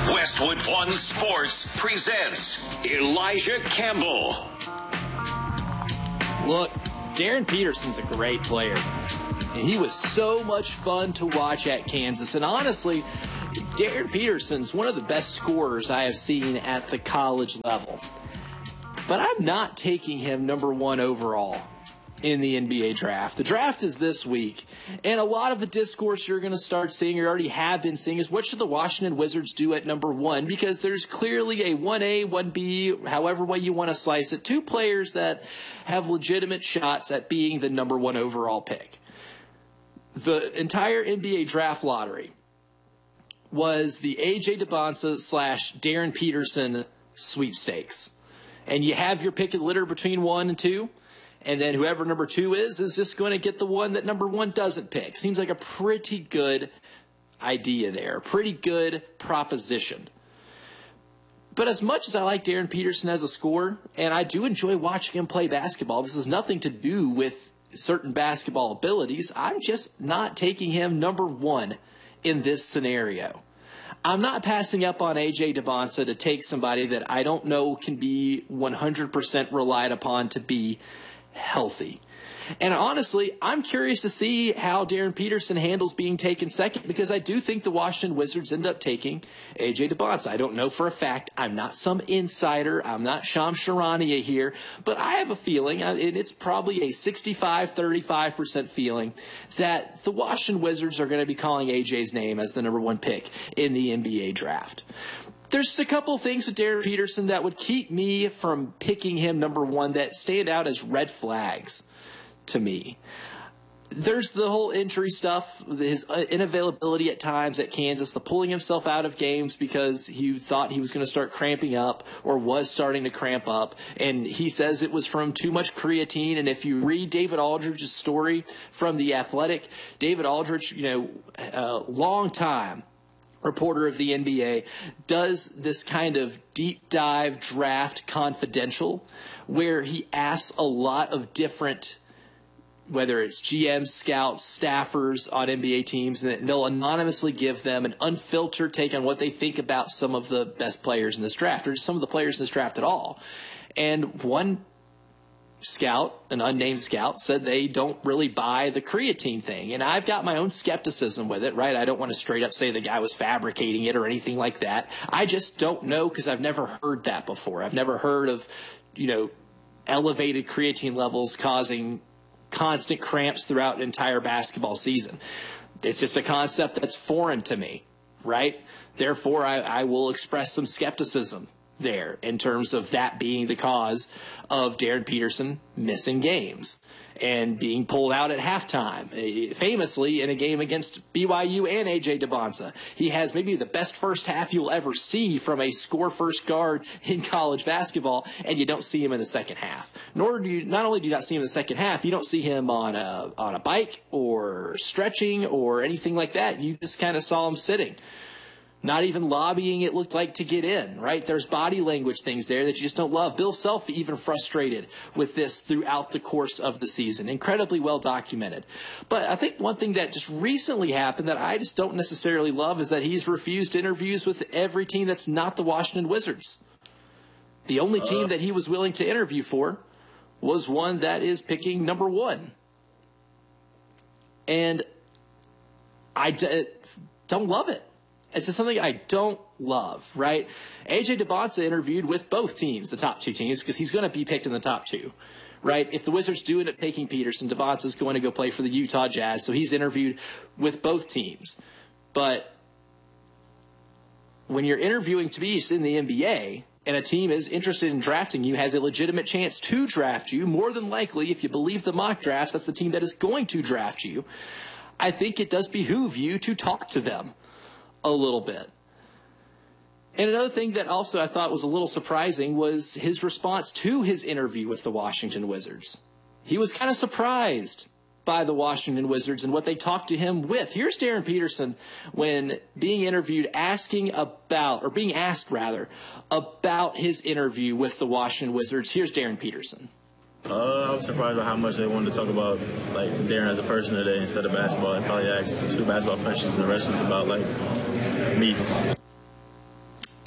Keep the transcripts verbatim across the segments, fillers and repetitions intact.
Westwood One Sports presents Elijah Campbell. Look, Darren Peterson's a great player, and he was so much fun to watch at Kansas. And honestly, Darren Peterson's one of the best scorers I have seen at the college level. But I'm not taking him number one overall in the N B A draft. The draft is this week, and a lot of the discourse you're going to start seeing, or already have been seeing, is what should the Washington Wizards do at number one? Because there's clearly a one A, one B, however way you want to slice it, two players that have legitimate shots at being the number one overall pick. The entire N B A draft lottery was the A J Dybantsa slash Darren Peterson sweepstakes. And you have your pick of the litter between one and two. And then whoever number two is, is just going to get the one that number one doesn't pick. Seems like a pretty good idea there. Pretty good proposition. But as much as I like Darren Peterson as a scorer, and I do enjoy watching him play basketball, this has nothing to do with certain basketball abilities. I'm just not taking him number one in this scenario. I'm not passing up on A J Dybantsa to take somebody that I don't know can be one hundred percent relied upon to be healthy. And honestly, I'm curious to see how Darren Peterson handles being taken second, because I do think the Washington Wizards end up taking A J Dybantsa. I don't know for a fact. I'm not some insider. I'm not Shams Charania here, but I have a feeling, and it's probably a sixty-five thirty-five percent feeling, that the Washington Wizards are going to be calling A J's name as the number one pick in the N B A draft. There's just a couple of things with Darren Peterson that would keep me from picking him number one that stand out as red flags to me. There's the whole injury stuff, his inavailability at times at Kansas, the pulling himself out of games because he thought he was going to start cramping up or was starting to cramp up. And he says it was from too much creatine. And if you read David Aldridge's story from The Athletic, David Aldridge, you know, a long time reporter of the N B A, does this kind of deep dive draft confidential where he asks a lot of different, whether it's G Ms, scouts, staffers on N B A teams, and they'll anonymously give them an unfiltered take on what they think about some of the best players in this draft, or some of the players in this draft at all. And one scout, an unnamed scout, said they don't really buy the creatine thing. And I've got my own skepticism with it, right? I don't want to straight up say the guy was fabricating it or anything like that. I just don't know, because I've never heard that before. I've never heard of, you know, elevated creatine levels causing constant cramps throughout an entire basketball season. It's just a concept that's foreign to me, right? Therefore, I, I will express some skepticism there in terms of that being the cause of Darren Peterson missing games and being pulled out at halftime. Famously, in a game against B Y U and A J Dybantsa, he has maybe the best first half you'll ever see from a score-first guard in college basketball, and you don't see him in the second half. Nor do you, not only do you not see him in the second half, you don't see him on a on a bike or stretching or anything like that. You just kind of saw him sitting. Not even lobbying, it looked like, to get in, right? There's body language things there that you just don't love. Bill Self even frustrated with this throughout the course of the season. Incredibly well documented. But I think one thing that just recently happened that I just don't necessarily love is that he's refused interviews with every team that's not the Washington Wizards. The only team that he was willing to interview for was one that is picking number one. And I d- don't love it. It's just something I don't love, right? A J Dybantsa interviewed with both teams, the top two teams, because he's going to be picked in the top two, right? If the Wizards do end up taking Peterson, Dybantsa is going to go play for the Utah Jazz, so he's interviewed with both teams. But when you're interviewing to be in the N B A and a team is interested in drafting you, has a legitimate chance to draft you, more than likely, if you believe the mock drafts, that's the team that is going to draft you, I think it does behoove you to talk to them a little bit. And another thing that also I thought was a little surprising was his response to his interview with the Washington Wizards. He was kind of surprised by the Washington Wizards and what they talked to him with. Here's Darren Peterson when being interviewed, asking about, or being asked rather, about his interview with the Washington Wizards. Here's Darren Peterson. Uh, I was surprised by how much they wanted to talk about, like, Darren as a person today instead of basketball, and probably asked two basketball questions and the rest was about, like, me.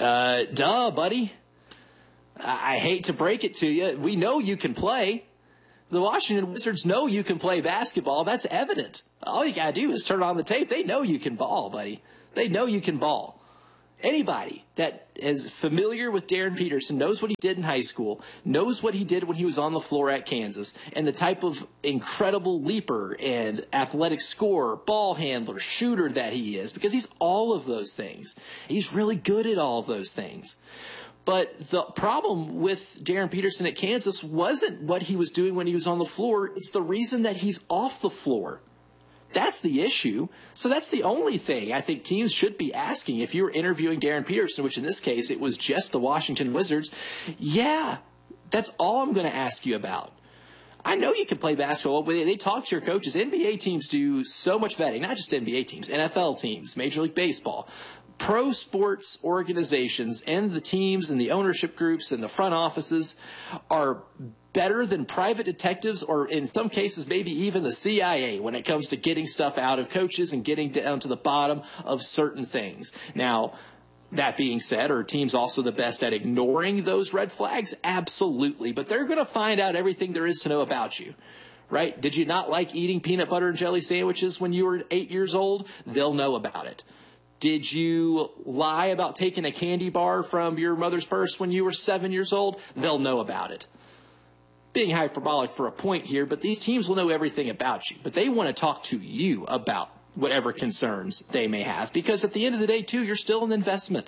Uh, duh, buddy. I-, I hate to break it to you. We know you can play. The Washington Wizards know you can play basketball. That's evident. All you got to do is turn on the tape. They know you can ball, buddy. They know you can ball. Anybody that is familiar with Darren Peterson knows what he did in high school, knows what he did when he was on the floor at Kansas, and the type of incredible leaper and athletic scorer, ball handler, shooter that he is, because he's all of those things. He's really good at all of those things. But the problem with Darren Peterson at Kansas wasn't what he was doing when he was on the floor. It's the reason that he's off the floor. That's the issue. So that's the only thing I think teams should be asking if you were interviewing Darren Peterson, which in this case it was just the Washington Wizards. Yeah, that's all I'm going to ask you about. I know you can play basketball, but they talk to your coaches. N B A teams do so much vetting, not just N B A teams, N F L teams, Major League Baseball. Pro sports organizations and the teams and the ownership groups and the front offices are better than private detectives, or in some cases maybe even the C I A, when it comes to getting stuff out of coaches and getting down to the bottom of certain things. Now, that being said, are teams also the best at ignoring those red flags? Absolutely. But they're going to find out everything there is to know about you. Right? Did you not like eating peanut butter and jelly sandwiches when you were eight years old? They'll know about it. Did you lie about taking a candy bar from your mother's purse when you were seven years old? They'll know about it. Being hyperbolic for a point here, but these teams will know everything about you. But they want to talk to you about whatever concerns they may have. Because at the end of the day, too, you're still an investment.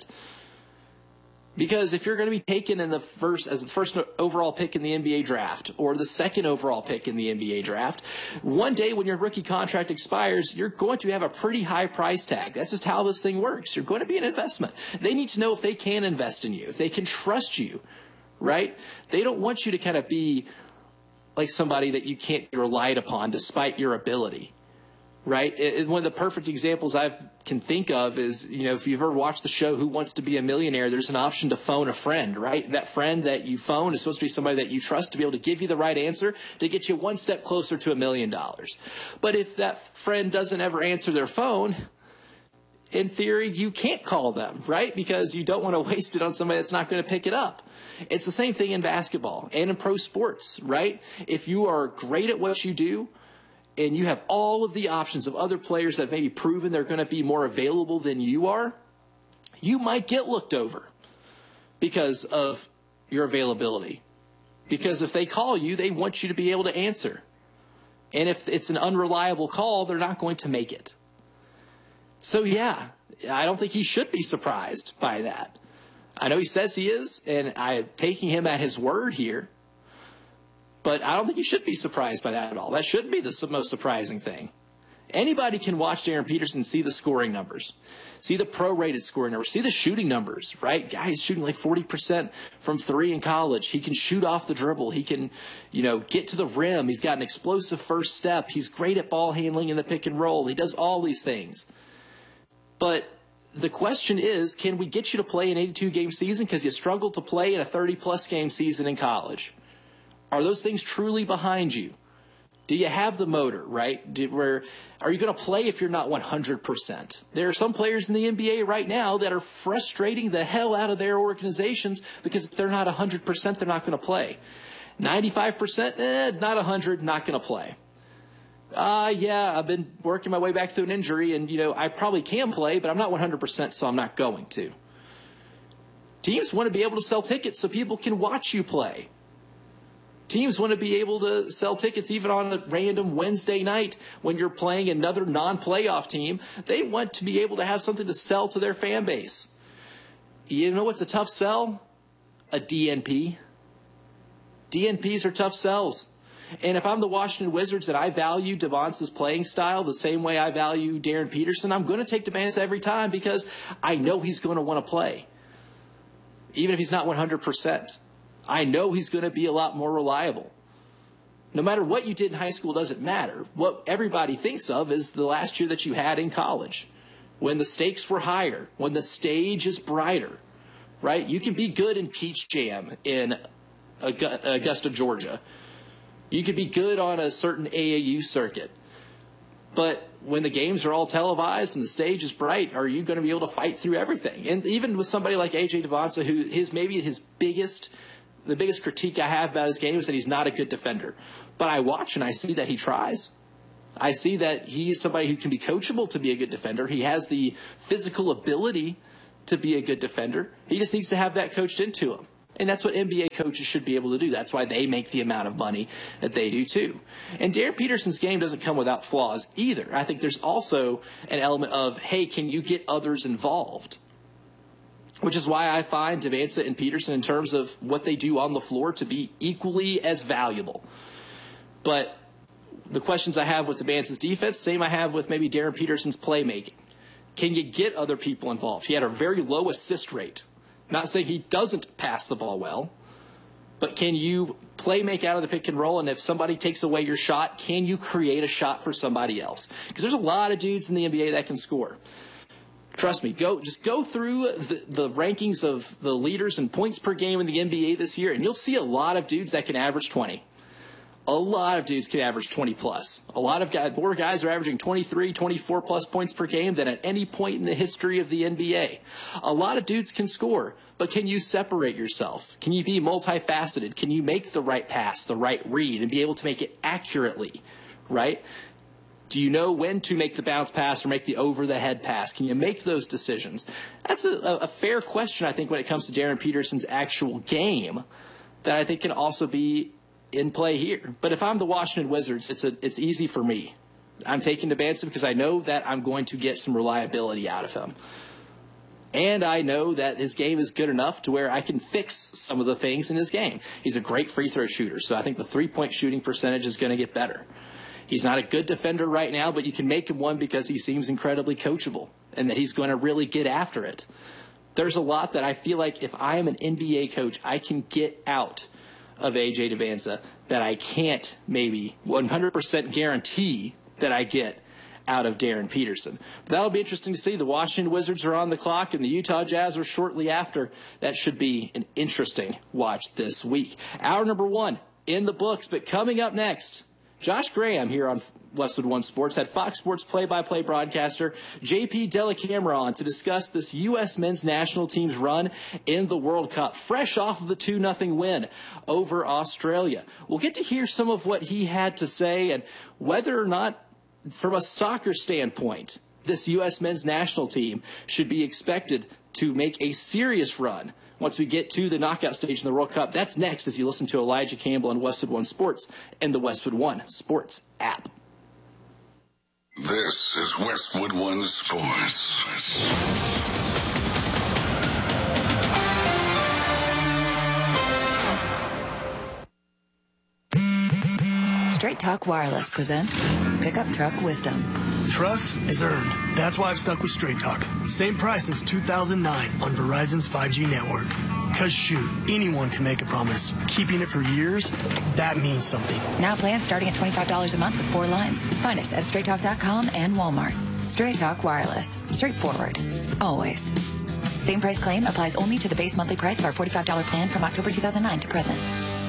Because if you're going to be taken in the first as the first overall pick in the N B A draft or the second overall pick in the N B A draft, one day when your rookie contract expires, you're going to have a pretty high price tag. That's just how this thing works. You're going to be an investment. They need to know if they can invest in you, if they can trust you, right? They don't want you to kind of be like somebody that you can't be relied upon despite your ability. Right? It, one of the perfect examples I can think of is, you know, if you've ever watched the show Who Wants to Be a Millionaire, there's an option to phone a friend, right? That friend that you phone is supposed to be somebody that you trust to be able to give you the right answer to get you one step closer to a million dollars. But if that friend doesn't ever answer their phone, in theory, you can't call them, right? Because you don't want to waste it on somebody that's not going to pick it up. It's the same thing in basketball and in pro sports, right? If you are great at what you do, and you have all of the options of other players that have maybe proven they're going to be more available than you are, you might get looked over because of your availability. Because if they call you, they want you to be able to answer. And if it's an unreliable call, they're not going to make it. So, yeah, I don't think he should be surprised by that. I know he says he is, and I'm taking him at his word here. But I don't think you should be surprised by that at all. That shouldn't be the most surprising thing. Anybody can watch Darren Peterson, see the scoring numbers, see the pro-rated scoring numbers, see the shooting numbers, right? Guy's shooting like forty percent from three in college. He can shoot off the dribble. He can, you know, get to the rim. He's got an explosive first step. He's great at ball handling in the pick and roll. He does all these things. But the question is, can we get you to play an eighty-two game season because you struggled to play in a thirty-plus game season in college? Are those things truly behind you? Do you have the motor, right? Do, where, are you going to play if you're not one hundred percent? There are some players in the N B A right now that are frustrating the hell out of their organizations because if they're not one hundred percent, they're not going to play. ninety-five percent, eh, not one hundred, not going to play. Uh, yeah, I've been working my way back through an injury, and, you know, I probably can play, but I'm not one hundred percent, so I'm not going to. Teams want to be able to sell tickets so people can watch you play. Teams want to be able to sell tickets even on a random Wednesday night when you're playing another non-playoff team. They want to be able to have something to sell to their fan base. You know what's a tough sell? A D N P. D N Ps are tough sells. And if I'm the Washington Wizards and I value Devontae's playing style the same way I value Darren Peterson, I'm going to take Devontae every time because I know he's going to want to play, even if he's not one hundred percent. I know he's going to be a lot more reliable. No matter what you did in high school doesn't matter. What everybody thinks of is the last year that you had in college, when the stakes were higher, when the stage is brighter, right? You can be good in Peach Jam in Augusta, Georgia. You could be good on a certain A A U circuit. But when the games are all televised and the stage is bright, are you going to be able to fight through everything? And even with somebody like A J Devonta, who his maybe his biggest, the biggest critique I have about his game is that he's not a good defender. But I watch and I see that he tries. I see that he's somebody who can be coachable to be a good defender. He has the physical ability to be a good defender. He just needs to have that coached into him. And that's what N B A coaches should be able to do. That's why they make the amount of money that they do too. And Darren Peterson's game doesn't come without flaws either. I think there's also an element of, hey, can you get others involved? Which is why I find Devonta and Peterson, in terms of what they do on the floor, to be equally as valuable. But the questions I have with Devonta's defense, same I have with maybe Darren Peterson's playmaking. Can you get other people involved? He had a very low assist rate. Not saying he doesn't pass the ball well, but can you play make out of the pick and roll? And if somebody takes away your shot, can you create a shot for somebody else? Because there's a lot of dudes in the N B A that can score. Trust me, go just go through the, the rankings of the leaders in points per game in the N B A this year, and you'll see a lot of dudes that can average twenty. A lot of dudes can average twenty plus. A lot of guys, more guys are averaging twenty-three, twenty-four plus points per game than at any point in the history of the N B A. A lot of dudes can score, but can you separate yourself? Can you be multifaceted? Can you make the right pass, the right read, and be able to make it accurately, right? Do you know when to make the bounce pass or make the over-the-head pass? Can you make those decisions? That's a, a fair question, I think, when it comes to Darren Peterson's actual game, that I think can also be in play here. But if I'm the Washington Wizards, it's a, it's easy for me. I'm taking Devonta because I know that I'm going to get some reliability out of him. And I know that his game is good enough to where I can fix some of the things in his game. He's a great free throw shooter, so I think the three-point shooting percentage is going to get better. He's not a good defender right now, but you can make him one because he seems incredibly coachable and that he's going to really get after it. There's a lot that I feel like if I am an N B A coach, I can get out of A J Devonta that I can't maybe one hundred percent guarantee that I get out of Darren Peterson. But that'll be interesting to see. The Washington Wizards are on the clock, and the Utah Jazz are shortly after. That should be an interesting watch this week. Hour number one in the books, but coming up next, Josh Graham here on Westwood One Sports had Fox Sports play-by-play broadcaster J P Dellacamera on to discuss this U S men's national team's run in the World Cup, fresh off of the two nothing win over Australia. We'll get to hear some of what he had to say and whether or not, from a soccer standpoint, this U S men's national team should be expected to make a serious run once we get to the knockout stage in the World Cup. That's next as you listen to Elijah Campbell on Westwood One Sports and the Westwood One Sports app. This is Westwood One Sports. Straight Talk Wireless presents Pickup Truck Wisdom. Trust is earned. That's why I've stuck with Straight Talk. Same price since two thousand nine on Verizon's five G network. Cause shoot, anyone can make a promise. Keeping it for years, that means something. Now plans starting at twenty-five dollars a month with four lines. Find us at straight talk dot com and Walmart. Straight Talk Wireless. Straightforward. Always. Same price claim applies only to the base monthly price of our forty-five dollars plan from October two thousand nine to present.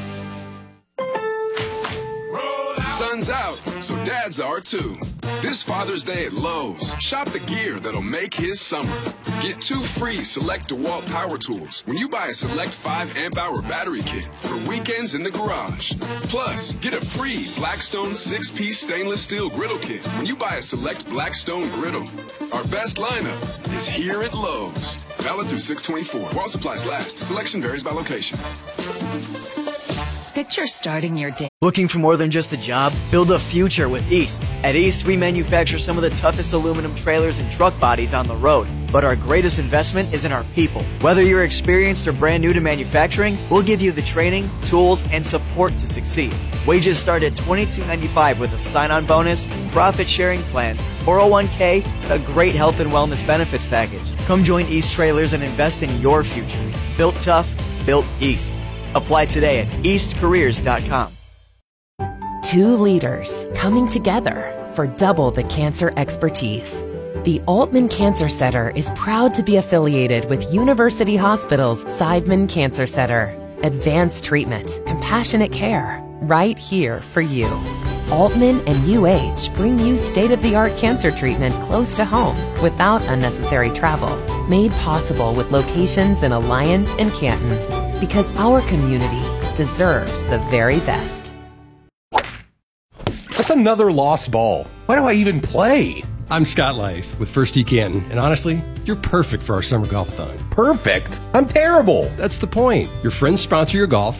Sun's out, so dads are too. This Father's Day at Lowe's, shop the gear that'll make his summer. Get two free Select DeWalt power tools when you buy a Select five amp hour battery kit for weekends in the garage. Plus, get a free Blackstone six piece stainless steel griddle kit when you buy a Select Blackstone griddle. Our best lineup is here at Lowe's. Valid through six twenty-four. While supplies last. Selection varies by location. Picture starting your day. Looking for more than just a job? Build a future with East. At East, we manufacture some of the toughest aluminum trailers and truck bodies on the road. But our greatest investment is in our people. Whether you're experienced or brand new to manufacturing, we'll give you the training, tools, and support to succeed. Wages start at twenty-two ninety-five with a sign-on bonus, profit-sharing plans, four oh one k, and a great health and wellness benefits package. Come join East Trailers and invest in your future. Built tough, built East. Apply today at east careers dot com. Two leaders coming together for double the cancer expertise. The Altman Cancer Center is proud to be affiliated with University Hospital's Seidman Cancer Center. Advanced treatment, compassionate care, right here for you. Altman and U H bring you state-of-the-art cancer treatment close to home without unnecessary travel. Made possible with locations in Alliance and Canton. Because our community deserves the very best. That's another lost ball. Why do I even play? I'm Scott Lice with First Tee Canton, and honestly, you're perfect for our summer golf-a-thon. Perfect? I'm terrible. That's the point. Your friends sponsor your golf,